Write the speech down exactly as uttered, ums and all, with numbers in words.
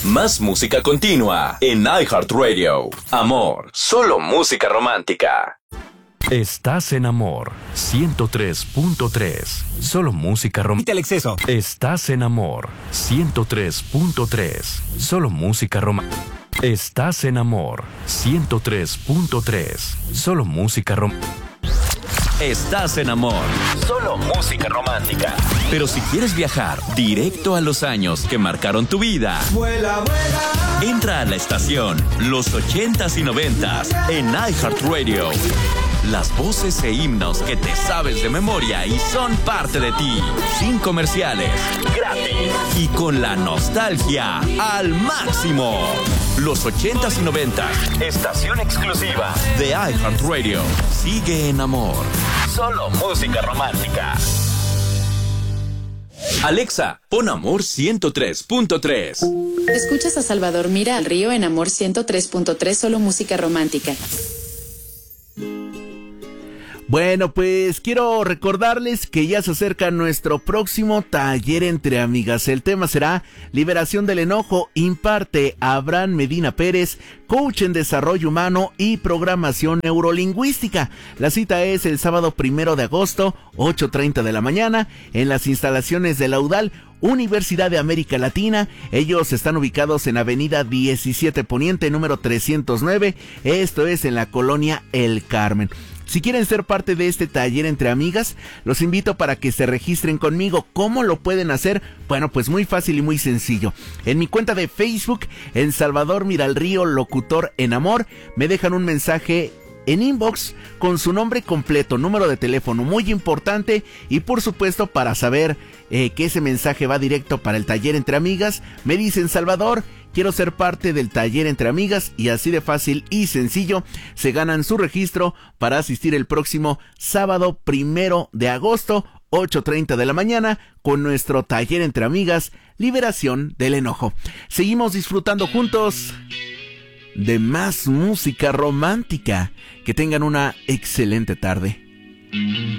Más música continua en iHeartRadio. Amor, solo música romántica. Estás en Amor ciento tres punto tres. Solo música romántica. el exceso. Estás en Amor ciento tres punto tres. Solo música romántica. Estás en Amor ciento tres punto tres. Solo música romántica. Estás en Amor, solo música romántica. Pero si quieres viajar directo a los años que marcaron tu vida, Vuela, vuela. entra a la estación Los ochentas y noventas en iHeartRadio. Las voces e himnos que te sabes de memoria y son parte de ti. Sin comerciales, gratis y con la nostalgia al máximo. Los ochentas y noventas, estación exclusiva de iHeartRadio. Sigue en Amor, solo música romántica. Alexa, pon Amor ciento tres punto tres. Escuchas a Salvador Mira al Río en Amor ciento tres punto tres, solo música romántica. Bueno, pues quiero recordarles que ya se acerca nuestro próximo taller entre amigas. El tema será Liberación del Enojo. Imparte Abraham Medina Pérez, coach en desarrollo humano y programación neurolingüística. La cita es el sábado primero de agosto, ocho treinta de la mañana, en las instalaciones de la U D A L, Universidad de América Latina. Ellos están ubicados en Avenida diecisiete Poniente, número trescientos nueve. Esto es en la colonia El Carmen. Si quieren ser parte de este taller entre amigas, los invito para que se registren conmigo. ¿Cómo lo pueden hacer? Bueno, pues muy fácil y muy sencillo. En mi cuenta de Facebook, en Salvador Mira al Río, locutor en amor, me dejan un mensaje en inbox con su nombre completo, número de teléfono, muy importante, y por supuesto para saber eh, que ese mensaje va directo para el taller entre amigas, me dicen: Salvador, quiero ser parte del taller entre amigas, y así de fácil y sencillo se ganan su registro para asistir el próximo sábado primero de agosto, ocho treinta de la mañana, con nuestro taller entre amigas, Liberación del Enojo. Seguimos disfrutando juntos de más música romántica. Que tengan una excelente tarde.